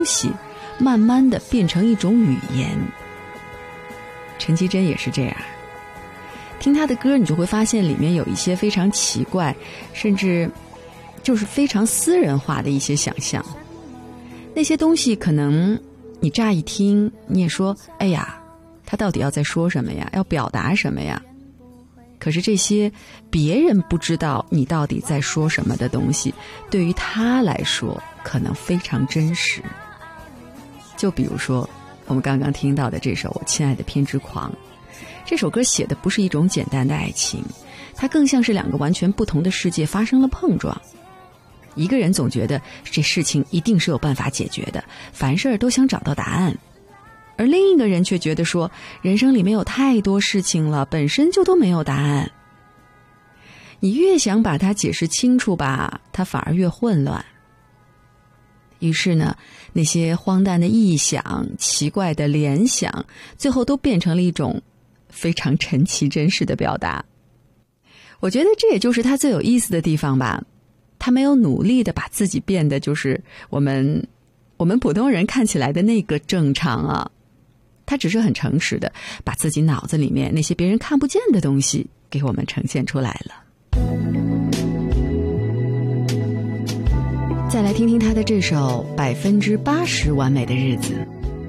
西慢慢的变成一种语言。陈绮贞也是这样，听她的歌你就会发现里面有一些非常奇怪，甚至就是非常私人化的一些想象。那些东西可能你乍一听你也说，哎呀，他到底要在说什么呀，要表达什么呀？可是这些别人不知道你到底在说什么的东西，对于他来说可能非常真实。就比如说我们刚刚听到的这首《我亲爱的偏执狂》，这首歌写的不是一种简单的爱情，它更像是两个完全不同的世界发生了碰撞。一个人总觉得这事情一定是有办法解决的，凡事都想找到答案，而另一个人却觉得说，人生里面有太多事情了，本身就都没有答案。你越想把它解释清楚吧，它反而越混乱。于是呢，那些荒诞的臆想、奇怪的联想，最后都变成了一种非常陈绮贞式的表达。我觉得这也就是他最有意思的地方吧，他没有努力的把自己变得就是我们普通人看起来的那个正常啊，他只是很诚实的把自己脑子里面那些别人看不见的东西给我们呈现出来了。再来听听他的这首80%完美的日子。